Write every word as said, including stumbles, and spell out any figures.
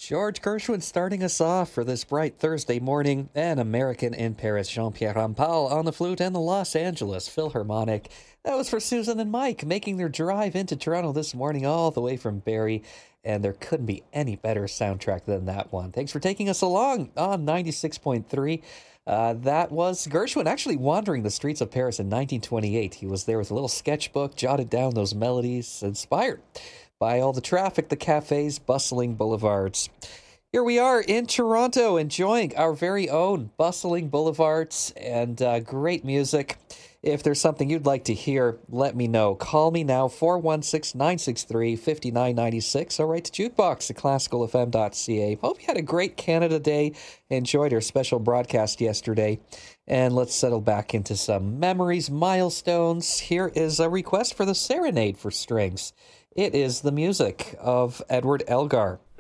George Gershwin starting us off for this bright Thursday morning. An American in Paris, Jean-Pierre Rampal on the flute, and the Los Angeles Philharmonic. That was for Susan and Mike, making their drive into Toronto this morning all the way from Barrie. And there couldn't be any better soundtrack than that one. Thanks for taking us along on ninety-six point three. Uh, that was Gershwin actually wandering the streets of Paris in nineteen twenty-eight. He was there with a little sketchbook, jotted down those melodies, inspired by all the traffic, the cafes, bustling boulevards. Here we are in Toronto, enjoying our very own bustling boulevards and uh, great music. If there's something you'd like to hear, let me know. Call me now, four one six, nine six three, five nine nine six, or write to jukebox at classical f m dot c a. Hope you had a great Canada Day. Enjoyed our special broadcast yesterday. And let's settle back into some memories, milestones. Here is a request for the Serenade for Strings. It is the music of Edward Elgar.